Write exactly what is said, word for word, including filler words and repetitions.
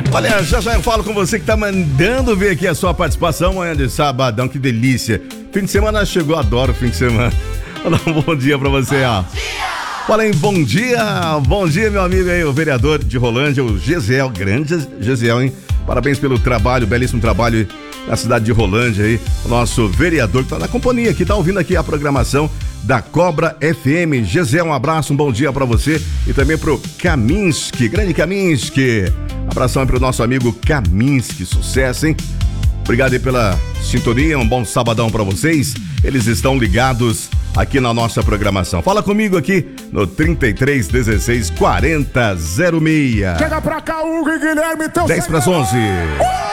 Olha, já já eu falo com você que tá mandando ver aqui a sua participação amanhã de sabadão, que delícia. Fim de semana chegou, adoro fim de semana. Um bom dia pra você, ó. Fala em bom dia, bom dia, meu amigo aí, o vereador de Rolândia, o Gesiel, grande Gesiel, hein? Parabéns pelo trabalho, belíssimo trabalho na cidade de Rolândia aí, o nosso vereador que tá na companhia aqui, tá ouvindo aqui a programação da Cobra F M. Gesiel, um abraço, um bom dia pra você e também pro Kaminski, grande Kaminski. Abração aí pro nosso amigo Kaminski, sucesso, hein? Obrigado aí pela sintonia, um bom sabadão pra vocês. Eles estão ligados aqui na nossa programação. Fala comigo aqui no trinta e três, dezesseis, quarenta, zero seis. Chega pra cá, Hugo e Guilherme, teu dez para as onze.